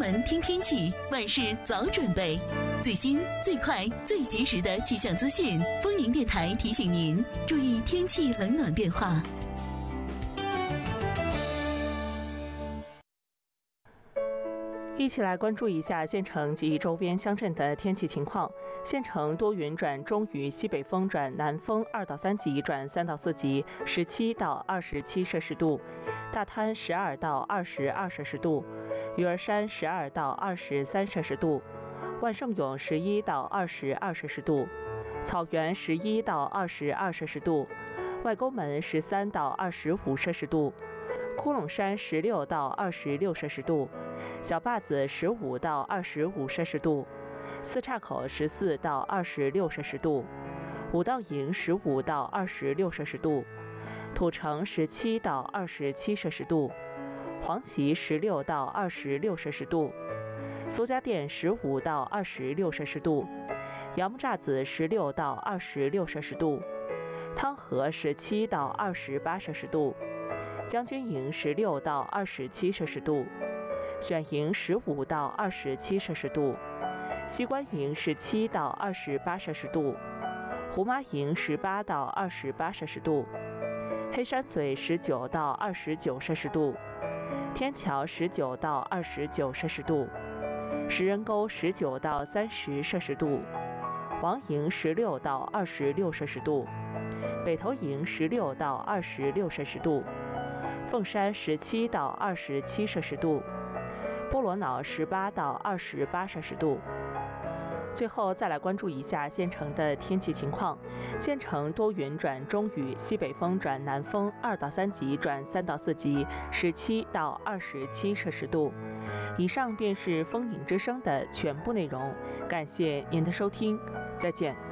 门听天气，万事早准备。最新、最快、最及时的气象资讯，丰宁电台提醒您注意天气冷暖变化。 一起来关注一下县城及周边乡镇的天气情况。县城多云转中雨，西北风转南风2到3级转3到4级，17到27摄氏度；大滩12到22摄氏度，鱼儿山12到23摄氏度，万盛涌11到22摄氏度，草原11到22摄氏度，外沟门13到25摄氏度，窟窿山16到26摄氏度，小坝子15到25摄氏度，四岔口14到26摄氏度，五道营15到26摄氏度，土城17到27摄氏度，黄岐16到26摄氏度，苏家店15到26摄氏度，杨木栅子16到26摄氏度，汤河17到28摄氏度，将军营16到27摄氏度，选营15到27摄氏度，西关营17到28摄氏度，胡麻营18到28摄氏度，黑山嘴19到29摄氏度，天桥19到29摄氏度，石人沟19到30摄氏度，王营16到26摄氏度，北头营16到26摄氏度，凤山17到27摄氏度，波罗瑙18到28摄氏度。最后再来关注一下县城的天气情况。县城多云转中雨，西北风转南风2到3级转3到4级，17到27摄氏度。以上便是丰宁之声的全部内容，感谢您的收听，再见。